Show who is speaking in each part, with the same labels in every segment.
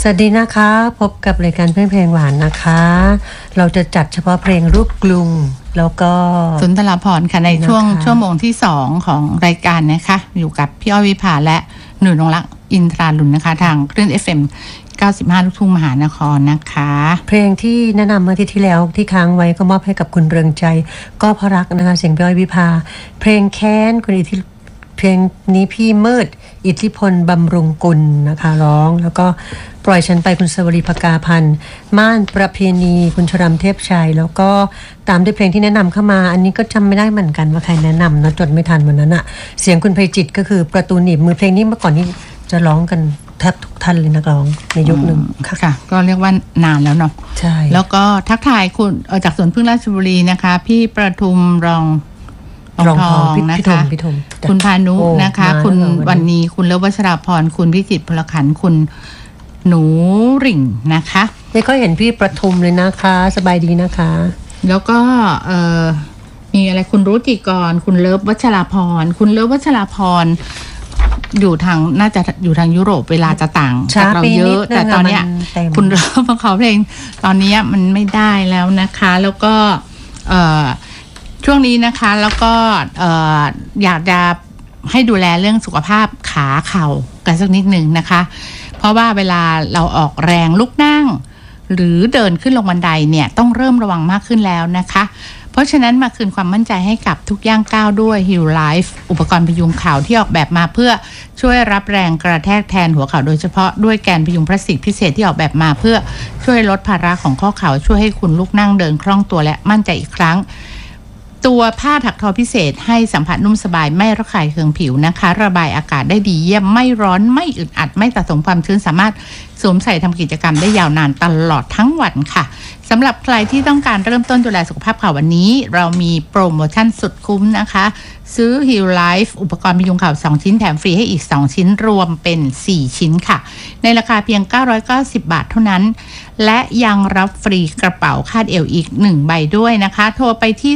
Speaker 1: วัสดีนะคะพบกับรายการเพลงหวานนะคะเราจะจัดเฉพาะเพลงรูปกรุงแล้วก็
Speaker 2: สุนทรภรณ์ค่ะในช่วงชั่วโมงที่2ของรายการนะคะอยู่กับพี่อ้อยวิภาและหนุ่ยนงรักอินทราลุนนะคะทางคลื่น FM 95 ลูกทุ่งมหานครนะคะ
Speaker 1: เพลงที่แนะนำเมื่อที่แล้วที่ค้างไว้ก็มอบให้กับคุณเรืองใจก็เพราะรักนะคะเสียงพี่อ้อยวิภาเพลงแค้นคุณอิทธิเพลงนี้พี่มืดอิทธิพลบำรุงกุลนะคะร้องแล้วก็ปล่อยฉันไปคุณสวรีภกาพันธ์ม่านประเพณีคุณชรำเทพชัยแล้วก็ตามด้วยเพลงที่แนะนำเข้ามาอันนี้ก็จำไม่ได้เหมือนกันว่าใครแนะนำนะจดไม่ทันวันนั้นอะเสียงคุณไพจิตรก็คือประตูหนีบมือเพลงนี้เมื่อก่อนนี้จะร้องกันแทบทุกท่านเลยนักร้องในยุคหนึ่ง
Speaker 2: ค่ะก็เรียกว่านานแล้วเนาะ
Speaker 1: ใช่
Speaker 2: แล้วก็ทักทายคุณจากสวนพึ่งราชบุรีนะคะพี่ประทุมรองทองนะคะคุณพานุนะคะคุณวันนี้คุณเลิศวัชราพรคุณพิจิตรพลขันธ์คุณหนูริ่งนะคะ
Speaker 1: ไม่ค่อยเห็นพี่ประทุมเลยนะคะสบายดีนะคะ
Speaker 2: แล้วก็มีอะไรคุณรุจิกรคุณเลิศวัชราพรคุณเลิศวัชราพรอยู่ทางน่าจะอยู่ทางยุโรปเวลาจะต่างจากเราเยอะแต่ตอนนี้คุณเลิศมาขอเพลงตอนนี้มันไม่ได้แล้วนะคะแล้วก็ช่วงนี้นะคะแล้วก็อยากจะให้ดูแลเรื่องสุขภาพขาเข่ากันสักนิดหนึ่งนะคะเพราะว่าเวลาเราออกแรงลุกนั่งหรือเดินขึ้นลงบันไดเนี่ยต้องเริ่มระวังมากขึ้นแล้วนะคะเพราะฉะนั้นมาคืนความมั่นใจให้กับทุกย่างก้าวด้วย Heal Life อุปกรณ์พยุงเข่าที่ออกแบบมาเพื่อช่วยรับแรงกระแทกแทนหัวเข่าโดยเฉพาะด้วยแกนพยุงพลาสติกพิเศษที่ออกแบบมาเพื่อช่วยลดภาระของข้อเข่าช่วยให้คุณลุกนั่งเดินคล่องตัวและมั่นใจอีกครั้งตัวผ้าถักทอพิเศษให้สัมผัสนุ่มสบายไม่ระคายเคืองผิวนะคะระบายอากาศได้ดีเยี่ยมไม่ร้อนไม่อึดอัดไม่สะสมความชื้นสามารถสวมใส่ทำกิจกรรมได้ยาวนานตลอดทั้งวันค่ะสำหรับใครที่ต้องการเริ่มต้นดูแลสุขภาพเข่าวันนี้เรามีโปรโมชั่นสุดคุ้มนะคะซื้อ Heal Life อุปกรณ์พยุงเข่า2ชิ้นแถมฟรีให้อีก2ชิ้นรวมเป็น4ชิ้นค่ะในราคาเพียง990 บาทเท่านั้นและยังรับฟรีกระเป๋าคาดเอวอีก1ใบด้วยนะคะโทรไปที่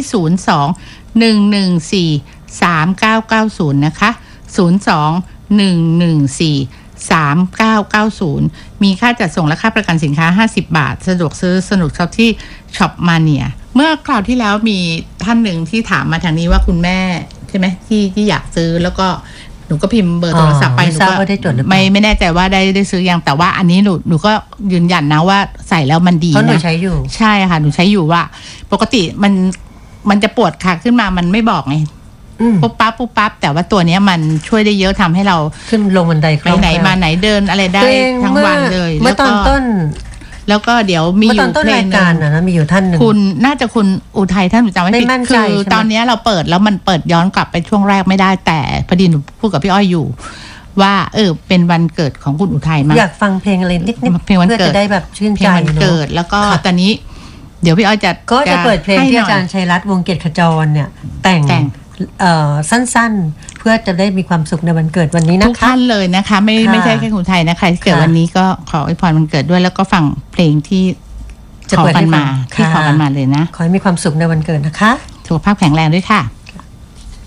Speaker 2: 02-114-3990นะคะ02-114-3990มีค่าจัดส่งและค่าประกันสินค้า50 บาทสะดวกซื้อสนุกช็อปที่ช็อปมาเนียเมื่อคราวที่แล้วมีท่านหนึ่งที่ถามมาทางนี้ว่าคุณแม่ใช่ไหมที่อยากซื้อแล้วก็หนูก็พิมพ์เบอร์โทรศัพท์ไปหนูก็ไม่แน่ใจว่าได้ซื้อยังแต่ว่าอันนี้หนูก็ยืนยันนะว่าใส่แล้วมันดีนะ
Speaker 1: เพราะหนูใช้อยู่
Speaker 2: ใช่ค่ะหนูใช้อยู่ว่าปกติมันจะปวดขาขึ้นมามันไม่บอกไงปุ๊บปั๊บแต่ว่าตัวนี้มันช่วยได้เยอะทำให้เรา
Speaker 1: ขึ้นลงบันได
Speaker 2: ไปไหนมาไหนเดินอะไรได้ทั้งวันเลย
Speaker 1: เมื่อตอนต้น
Speaker 2: แล้วก็เดี๋ยวมีอยู่เพลงนึง
Speaker 1: นะมีอยู่ท่านหนึ่ง
Speaker 2: คุณน่าจะคุณอุทัยท่านจำไม่ผิดคือตอนนี้เราเปิดแล้วมันเปิดย้อนกลับไปช่วงแรกไม่ได้แต่พอดีหนูพูดกับพี่อ้อยอยู่ว่าเป็นวันเกิดของคุณอุทัยมา
Speaker 1: อยากฟังเพลงอะไรนิดๆ
Speaker 2: เพลงวันเกิด
Speaker 1: จะได้แบบชื่นใจ
Speaker 2: วันเกิดแล้วก็ตอนนี้เดี๋ยวพี่อ้อย
Speaker 1: ก็จะเปิดเพลงที่อาจารย์ชัยรัตน์วงเกียรติขจรเนี่ยแต่งสั้นๆเพื่อจะได้มีความสุขในวันเกิดวันนี้นะคะ
Speaker 2: ทุกท่านเลยนะคะไม่ใช่แค่คนไทยนะคะที่เกิดวันนี้ก็ขออวยพรวันเกิดด้วยแล้วก็ฟังเพลงที่ขอกันมาเลยนะ
Speaker 1: ขอให้มีความสุขในวันเกิดนะคะ
Speaker 2: สุขภาพแข็งแรงด้วยค่ะ